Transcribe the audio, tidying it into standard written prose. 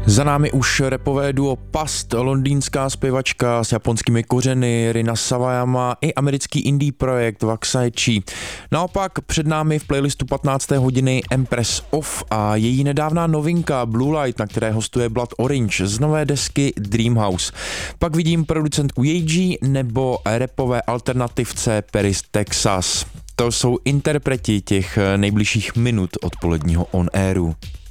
Za námi už rapové duo Past, londýnská zpěvačka s japonskými kořeny Rina Sawayama i americký indie projekt Waxahachie. Naopak před námi v playlistu 15. hodiny Empress Off a její nedávná novinka Blue Light, na které hostuje Blood Orange z nové desky Dreamhouse. Pak vidím producentku Yeji nebo rapové alternativce Paris, Texas. To jsou interpreti těch nejbližších minut odpoledního on airu.